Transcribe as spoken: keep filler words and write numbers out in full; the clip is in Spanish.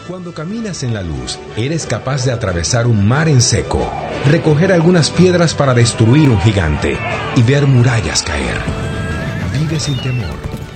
Cuando caminas en la luz, eres capaz de atravesar un mar en seco, recoger algunas piedras para destruir un gigante y ver murallas caer. Vive sin temor,